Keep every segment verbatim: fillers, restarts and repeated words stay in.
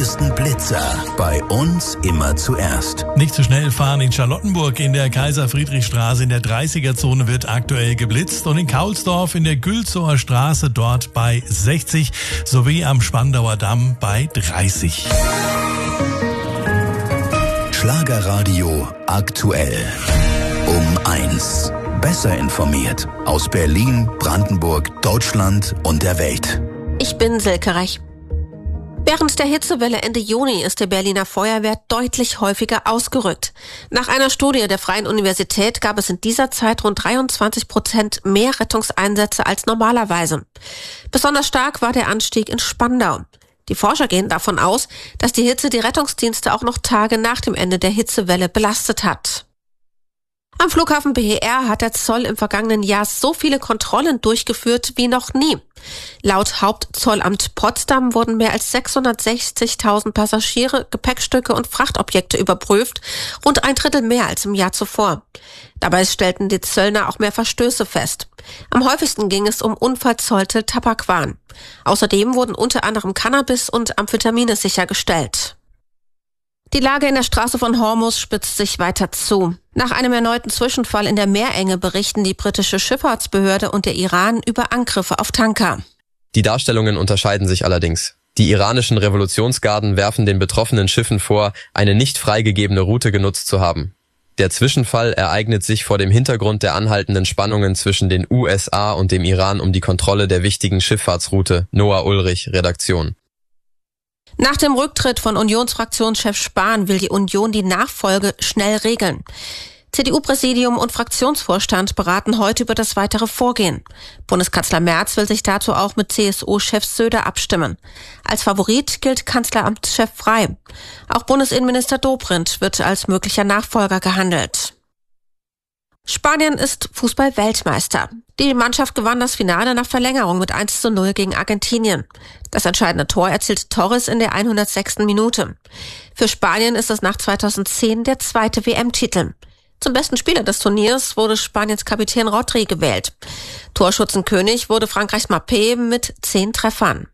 neuesten Blitzer bei uns immer zuerst. Nicht zu schnell fahren in Charlottenburg. In der Kaiser-Friedrich-Straße in der dreißiger-Zone wird aktuell geblitzt und in Kaulsdorf in der Gülzower Straße dort bei sechzig sowie am Spandauer Damm bei dreißig. Schlagerradio aktuell. Um eins. Besser informiert aus Berlin, Brandenburg, Deutschland und der Welt. Ich bin Silke Reich. Während der Hitzewelle Ende Juni ist die Berliner Feuerwehr deutlich häufiger ausgerückt. Nach einer Studie der Freien Universität gab es in dieser Zeit rund dreiundzwanzig Prozent mehr Rettungseinsätze als normalerweise. Besonders stark war der Anstieg in Spandau. Die Forscher gehen davon aus, dass die Hitze die Rettungsdienste auch noch Tage nach dem Ende der Hitzewelle belastet hat. Am Flughafen B E R hat der Zoll im vergangenen Jahr so viele Kontrollen durchgeführt wie noch nie. Laut Hauptzollamt Potsdam wurden mehr als sechshundertsechzigtausend Passagiere, Gepäckstücke und Frachtobjekte überprüft, rund ein Drittel mehr als im Jahr zuvor. Dabei stellten die Zöllner auch mehr Verstöße fest. Am häufigsten ging es um unverzollte Tabakwaren. Außerdem wurden unter anderem Cannabis und Amphetamine sichergestellt. Die Lage in der Straße von Hormuz spitzt sich weiter zu. Nach einem erneuten Zwischenfall in der Meerenge berichten die britische Schifffahrtsbehörde und der Iran über Angriffe auf Tanker. Die Darstellungen unterscheiden sich allerdings. Die iranischen Revolutionsgarden werfen den betroffenen Schiffen vor, eine nicht freigegebene Route genutzt zu haben. Der Zwischenfall ereignet sich vor dem Hintergrund der anhaltenden Spannungen zwischen den U S A und dem Iran um die Kontrolle der wichtigen Schifffahrtsroute. Noah Ulrich, Redaktion. Nach dem Rücktritt von Unionsfraktionschef Spahn will die Union die Nachfolge schnell regeln. C D U-Präsidium und Fraktionsvorstand beraten heute über das weitere Vorgehen. Bundeskanzler Merz will sich dazu auch mit C S U-Chef Söder abstimmen. Als Favorit gilt Kanzleramtschef Frey. Auch Bundesinnenminister Dobrindt wird als möglicher Nachfolger gehandelt. Spanien ist Fußball-Weltmeister. Die Mannschaft gewann das Finale nach Verlängerung mit eins zu null gegen Argentinien. Das entscheidende Tor erzielte Torres in der hundertsechsten Minute. Für Spanien ist es nach zweitausendzehn der zweite W M-Titel. Zum besten Spieler des Turniers wurde Spaniens Kapitän Rodri gewählt. Torschützenkönig wurde Frankreichs Mbappé mit zehn Treffern.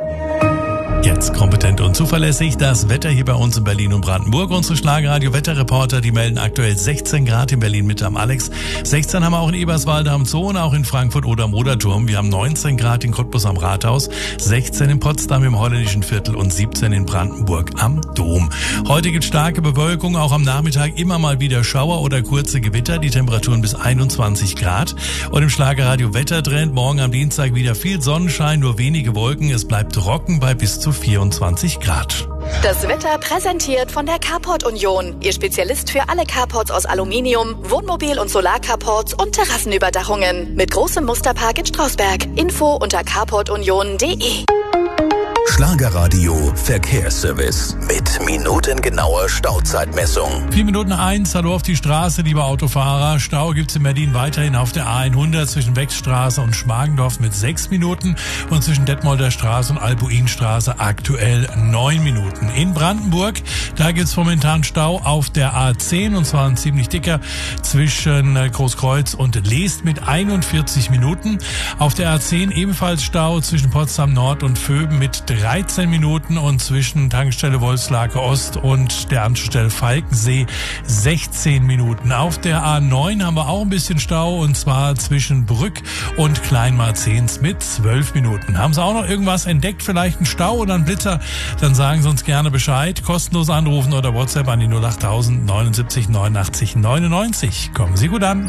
Jetzt kompetent und zuverlässig das Wetter hier bei uns in Berlin und Brandenburg. Unsere Schlagerradio-Wetterreporter, die melden aktuell sechzehn Grad in Berlin Mitte am Alex. sechzehn haben wir auch in Eberswalde am Zoo und auch in Frankfurt oder am Moderturm. Wir haben neunzehn Grad in Cottbus am Rathaus, sechzehn in Potsdam im Holländischen Viertel und siebzehn in Brandenburg am Dom. Heute gibt es starke Bewölkung, auch am Nachmittag immer mal wieder Schauer oder kurze Gewitter. Die Temperaturen bis einundzwanzig Grad. Und im Schlagerradio-Wettertrend morgen am Dienstag wieder viel Sonnenschein, nur wenige Wolken. Es bleibt trocken bei bis zu vierundzwanzig Grad. Das Wetter präsentiert von der Carport Union. Ihr Spezialist für alle Carports aus Aluminium, Wohnmobil- und Solarcarports und Terrassenüberdachungen. Mit großem Musterpark in Strausberg. Info unter carport union punkt de. Schlagerradio Verkehrsservice mit minutengenauer Stauzeitmessung. vier Minuten eins, hallo auf die Straße, liebe Autofahrer. Stau gibt's in Berlin weiterhin auf der A hundert zwischen Wechstraße und Schmargendorf mit sechs Minuten und zwischen Detmolder Straße und Albuinstraße aktuell neun Minuten. In Brandenburg, da gibt's momentan Stau auf der A zehn und zwar ein ziemlich dicker zwischen Großkreuz und Leest mit einundvierzig Minuten. Auf der A zehn ebenfalls Stau zwischen Potsdam Nord und Vöben mit dreizehn Minuten und zwischen Tankstelle Wolfslake Ost und der Anschlussstelle Falkensee sechzehn Minuten. Auf der A neun haben wir auch ein bisschen Stau und zwar zwischen Brück und Kleinmarzens mit zwölf Minuten. Haben Sie auch noch irgendwas entdeckt, vielleicht einen Stau oder einen Blitzer? Dann sagen Sie uns gerne Bescheid. Kostenlos anrufen oder WhatsApp an die null acht null neun neun neunundachtzig neunundneunzig. Kommen Sie gut an.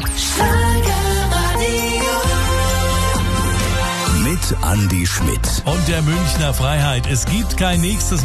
Mit Andi Schmidt Und der Münchner Freiheit. Es gibt kein nächstes